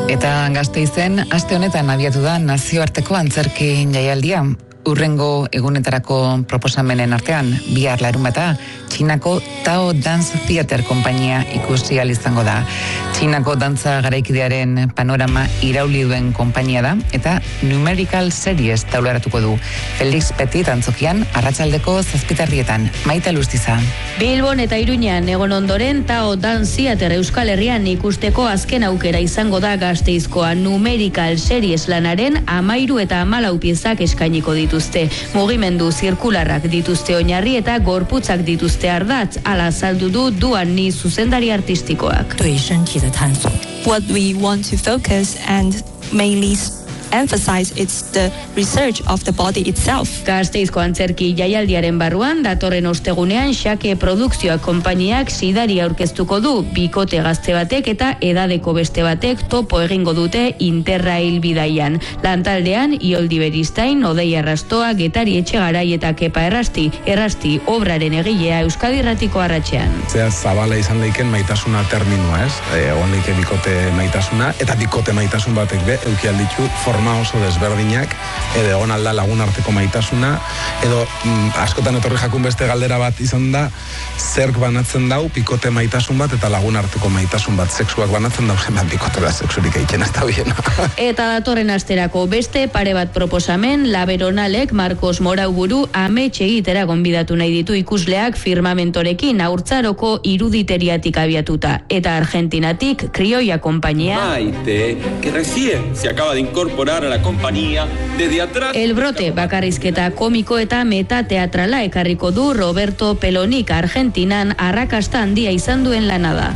Eta Gasteizen, aste honetan abiatu da nazioarteko antzerki jaialdia. Urrengo egunetarako proposamenen artean, bihar larunbata, Txinako Tao Dance Theater konpainia ikusi ahal izango da. Txinako dantza garaikidearen panorama irauli duen konpainia da, eta Numerical Series taularatuko du. Felix Petit antzokian, arratsaldeko 7:00 Maite Lustiza. Bilbon eta Iruñan egon ondoren Tao Dance Theater Euskal Herrian ikusteko azken aukera izango da Gasteizkoa. Numerical Series lanaren 13 eta 14 piezak eskainiko dituzte. Mugimendu zirkularrak dituzte oinarri eta gorputzak dituzte ardatz, ala azaldu du Duan Ni zuzendari artistikoak. What we want to focus and mainly emphasize it's the research of the body itself. Gasteizko antzerki jaialdiaren barruan datorren ostegunean Xake Produkzioak konpainiak sidari aurkeztuko du, bikote gazte batek eta edadeko beste batek topo egingo dute Interrail bidaian. Lantaldean Ioldi Beristain, Odei Arrastoa, Getari Etxegarai eta Kepa Errasti obraren egilea Euskadi Irratiko arratsean. Zea zabala izan leiken maitasuna terminua, ez? Egon leike bikote maitasuna eta bikote maitasun batek be eukialditu forma oso desberdinak, edo egon alda lagun arteko maitasuna, edo askotan etorri jakun beste galdera bat izan da, zerk banatzen dau bikote maitasun bat eta lagun arteko maitasun bat, sexuak banatzen dau zenbat bikote bat sexurik egiten ez da bien. Eta datorren asterako beste pare bat proposamen, Laberonalek Marcos Morauburu ametxe egitera gonbidatu nahi ditu ikusleak firmamentorekin haurtzaroko iruditeriatik abiatuta, eta Argentinatik Criolla konpainia. Maite, que recién se acaba de incorporar a la compañía desde atrás. El Brote bakarrizketa komiko eta metateatrala ekarriko du Roberto Pelonik Argentinan arrakasta handia izan duen lana da.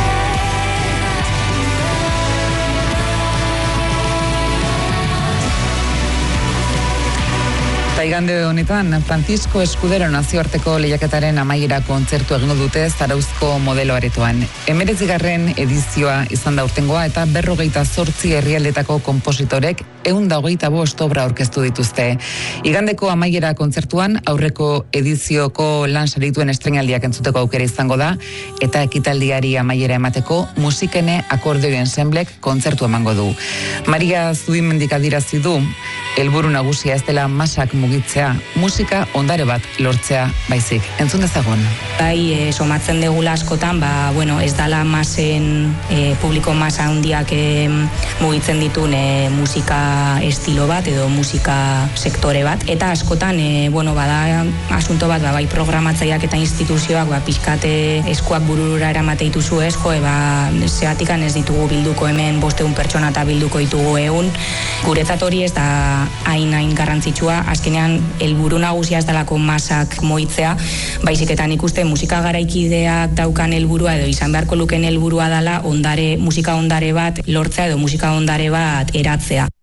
Igande honetan, Francisco Escudero nazioarteko lehiaketaren amaiera kontzertu egingo dute Zarauzko modelo aretoan. 19. edizioa izan da urtengoa eta 58 herrialdetako konpositorek 125 obra aurkeztu dituzte. Igandeko amaiera kontzertuan aurreko edizioko lan sarituen estreinaldiak entzuteko aukera izango da eta ekitaldiari amaiera emateko Musikene akordeo ensemblek kontzertu emango du. Maria Zubimendik adierazi du, helburu nagusia ez dela masak mugitzea, musika ondare bat lortzea baizik. Entzun dezagun. Bai, somatzen degula askotan, ez dala masen, publiko masa handiak mugitzen ditun musika estilo bat edo musika sektore bat. Eta askotan, bada asunto bat, bai programatzaileak eta instituzioak, pixkate eskuak burura eramate dituzu ez, zehatikan ez ditugu bilduko hemen 500 pertsona eta bilduko ditugu 100. Guretzat hori ez da hain garrantzitsua, azkenean helburu nagusia ez dalako masak moitzea, baizik eta nik uste musika garaikideak daukan helburua edo izan beharko luken helburua dela musika ondare bat lortzea edo musika ondare bat eratzea.